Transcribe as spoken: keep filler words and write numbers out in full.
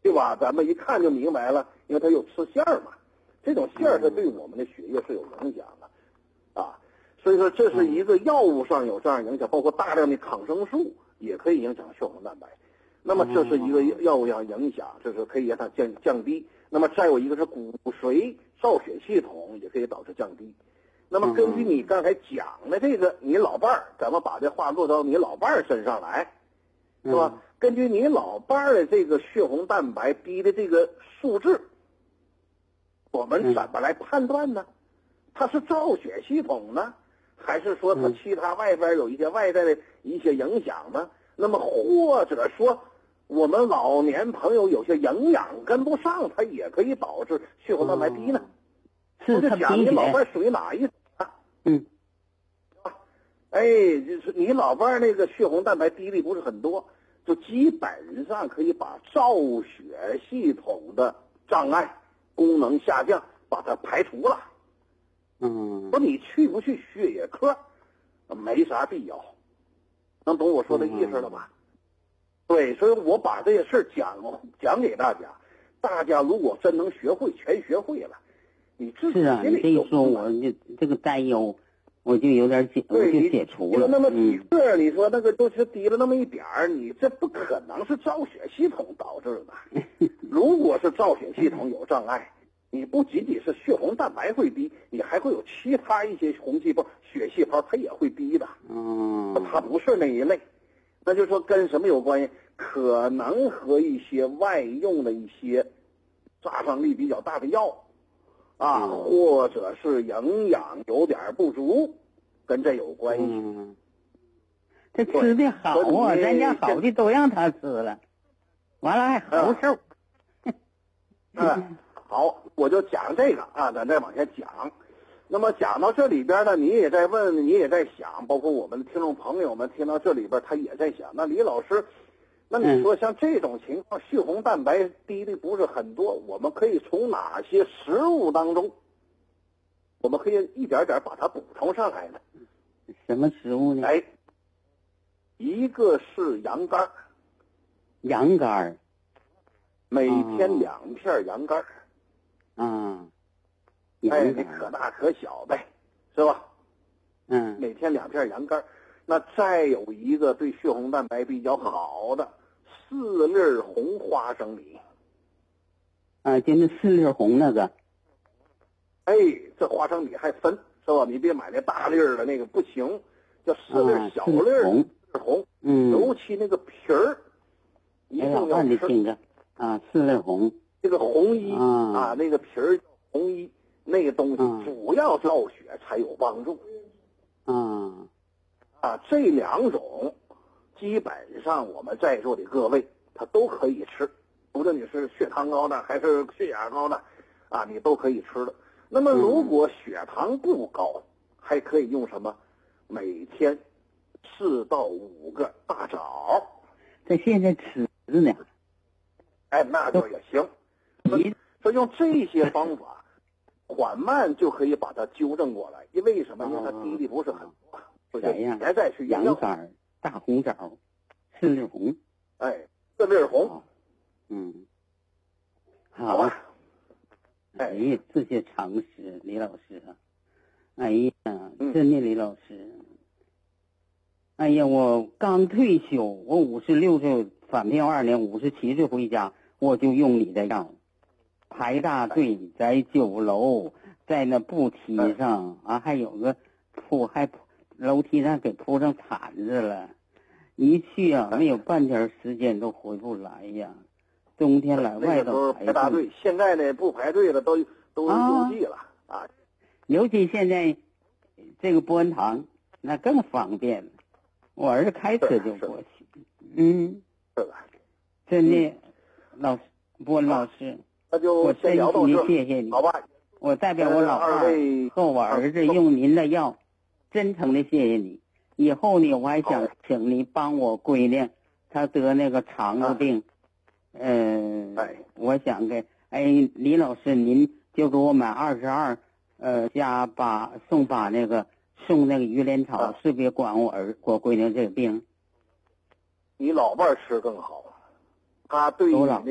对吧？咱们一看就明白了，因为它有吃馅儿嘛，这种馅儿它对我们的血液是有影响的啊。所以说这是一个药物上有这样影响，包括大量的抗生素也可以影响血红蛋白。那么这是一个药物上影响，就是可以让它降降低。那么再有一个是骨髓造血系统也可以导致降低。那么根据你刚才讲的这个，你老伴儿，咱们把这话落到你老伴儿身上来，是吧？根据你老伴儿的这个血红蛋白低的这个数值，我们怎么来判断呢？它是造血系统呢，还是说它其他外边有一些外在的一些影响呢？那么或者说我们老年朋友有些营养跟不上，它也可以导致血红蛋白低呢？ 是就讲你老伴儿属于哪一种啊？ 嗯， 哎，就是你老伴儿那个血红蛋白低的不是很多，就基本上可以把造血系统的障碍、功能下降把它排除了。 嗯， 说你去不去血液科，没啥必要，能懂我说的意思了吧？对，所以我把这些事儿讲讲给大家，大家如果真能学会，全学会了。你自己是啊，你这一说，我就这个担忧，我就有点解，我就解除了。 那么几个，你说那个都是低了那么一点儿，你这不可能是造血系统导致的。如果是造血系统有障碍，你不仅仅是血红蛋白会低，你还会有其他一些红细胞、血细胞它也会低的。 嗯， 它不是那一类，那就是说跟什么有关系？可能和一些外用的一些杀伤力比较大的药。啊，或者是营养有点不足，跟这有关系。 嗯，这吃的好啊，咱家好的都让他吃了，完了还猴瘦。 嗯，好，我就讲这个啊，咱再往下讲。那么讲到这里边呢，你也在问，你也在想，包括我们的听众朋友们听到这里边，他也在想，那李老师，那你说像这种情况，血红蛋白低的不是很多，我们可以从哪些食物当中，我们可以一点点把它补充上来呢？ 什么食物呢？ 哎，一个是羊肝， 羊肝， 每天两片羊肝。 啊， 哎，你可大可小呗，是吧？ 嗯， 每天两片羊肝。那再有一个对血红蛋白比较好的四粒红花生米。 啊，就那四粒红那个。 哎，这花生米还分是吧？你别买那大粒儿的那个不行，叫四粒小粒儿红，红， 嗯， 尤其那个皮儿，一定要吃。 听着啊，四粒红， 这个红衣啊，那个皮儿红衣，那个东西主要造血才有帮助。 啊啊，这两种基本上我们在座的各位他都可以吃，无论你是血糖高的还是血压高的啊，你都可以吃的。那么如果血糖不高，还可以用什么？每天四到五个大枣。 这现在吃呢。 哎，那就也行。你说用这些方法，缓慢就可以把它纠正过来。因为什么？因为它低的不是很多。 怎样？ 别再去羊肝、大红枣、四粒红。 哎，四粒红。 嗯， 好吧。 哎呀，这些常识，李老师啊，哎呀，真的，李老师，哎呀，我刚退休，我五十六岁返票二年，五十七岁回家，我就用你的药，排大队，在酒楼，在那步梯上啊，还有个铺，还楼梯上给铺上毯子了，一去啊，没有半天时间都回不来呀。冬天来外头排大队，现在呢不排队了，都都邮寄了啊。 尤其现在这个波恩堂那更方便了，我儿子开车就过去。嗯， 是吧？ 真的，老师，波恩老师， 那就我真心的谢谢你， 好吧？ 我代表我老伴儿和我儿子用您的药，真诚的谢谢你。以后呢，我还想请你帮我闺女，她得那个肠子病。嗯， 哎， 我想给哎李老师，您就给我买二十二，呃，加把送把那个送那个鱼鳞草， 啊、 是别管我儿我闺女这个病。 你老伴儿吃更好，他对你